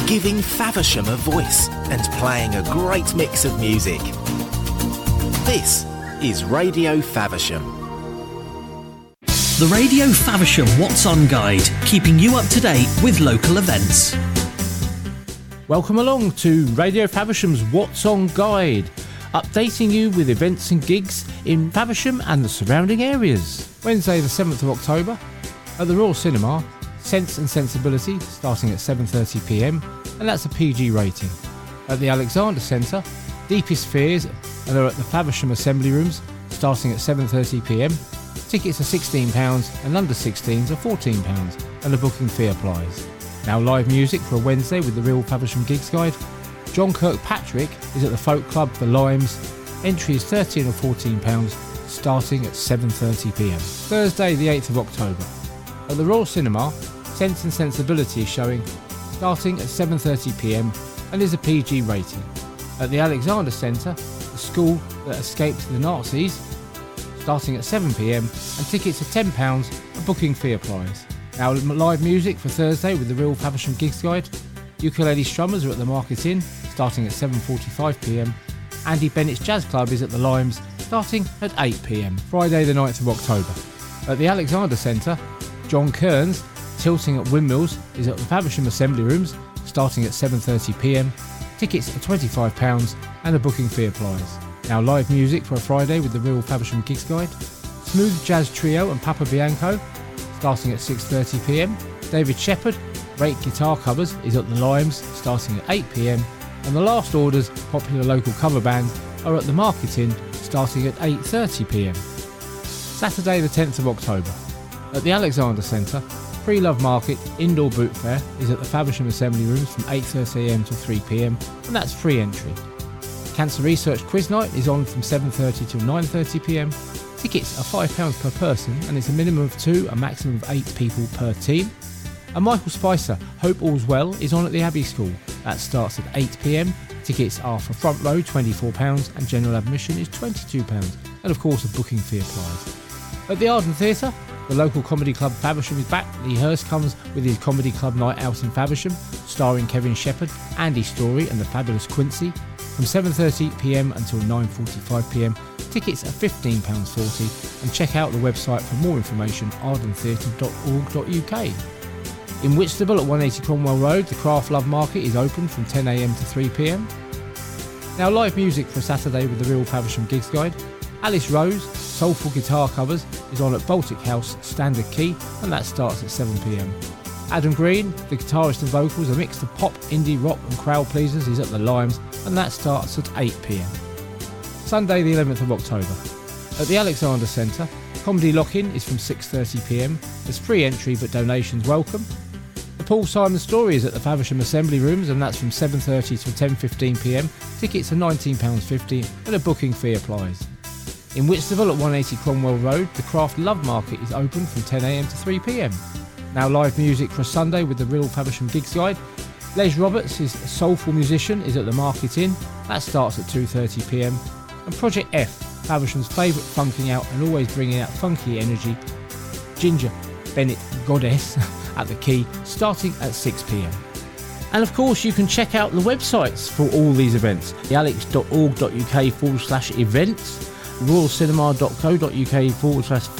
giving Faversham a voice and playing a great mix of music. This is Radio Faversham. The Radio Faversham What's On Guide, keeping you up to date with local events. Welcome along to Radio Faversham's What's On Guide, updating you with events and gigs in Faversham and the surrounding areas. Wednesday the 7th of October at the Royal Cinema, Sense and Sensibility starting at 7:30pm, and that's a PG rating. At the Alexander Centre, Deepest Fears and are at the Faversham Assembly Rooms starting at 7:30pm. Tickets are £16 and under 16s are £14 and a booking fee applies. Now live music for a Wednesday with the Real Faversham Gigs Guide. John Kirkpatrick is at the Folk Club, The Limes. Entry is £13 or £14 starting at 7:30pm. Thursday the 8th of October. At the Royal Cinema, Sense and Sensibility is showing starting at 7:30pm and is a PG rating. At the Alexander Centre, the school that escaped the Nazis, starting at 7pm, and tickets are £10, a booking fee applies. Now live music for Thursday with the Real Faversham Gigs Guide. Ukulele Strummers are at the Market Inn, starting at 7:45pm. Andy Bennett's Jazz Club is at the Limes, starting at 8pm. Friday the 9th of October. At the Alexander Centre, John Kearns, Tilting at Windmills, is at the Faversham Assembly Rooms, starting at 7:30pm. Tickets are £25 and a booking fee applies. Now live music for a Friday with the Real Faversham Gigs Guide. Smooth Jazz Trio and Papa Bianco, starting at 6:30pm. David Shepherd, Rake Guitar Covers, is at the Limes, starting at 8pm. And the Last Orders, popular local cover bands, are at the Market Inn, starting at 8:30pm. Saturday the 10th of October. At the Alexander Centre, Pre-Love Market Indoor Boot Fair is at the Faversham Assembly Rooms from 8:30am till 3pm, and that's free entry. Cancer Research Quiz Night is on from 7:30 till 9:30pm. Tickets are £5 per person, and it's a minimum of 2, a maximum of 8 people per team. And Michael Spicer, Hope All's Well, is on at the Abbey School. That starts at 8pm. Tickets are for front row £24 and general admission is £22, and of course a booking fee applies. At the Arden Theatre, the local comedy club Faversham is back. Lee Hurst comes with his comedy club night out in Faversham, starring Kevin Shepherd, Andy Story and the fabulous Quincy, from 7:30pm until 9:45pm. Tickets are £15.40, and check out the website for more information, ardentheatre.org.uk. In Whitstable at 180 Cromwell Road, the Craft Love Market is open from 10am to 3pm. Now live music for Saturday with the Real Faversham Gigs Guide. Alice Rose, Soulful Guitar Covers, is on at Baltic House Standard Key, and that starts at 7pm. Adam Green, the guitarist and vocals, a mix of pop, indie, rock and crowd pleasers, is at the Limes, and that starts at 8pm. Sunday the 11th of October. At the Alexander Centre, Comedy Lock-In is from 6:30pm. There's free entry but donations welcome. The Paul Simon Story is at the Faversham Assembly Rooms, and that's from 7:30 till 10:15pm. Tickets are £19.50 and a booking fee applies. In Whitstable at 180 Cromwell Road, the Craft Love Market is open from 10am to 3pm. Now live music for a Sunday with the Real Faversham Gigs Guide. Les Roberts, his soulful musician, is at the Market Inn. That starts at 2:30pm. And Project F, Faversham's favourite funking out and always bringing out funky energy, Ginger Bennett Goddess at the Key, starting at 6pm. And of course you can check out the websites for all these events. thealex.org.uk/events, royalcinema.co.uk/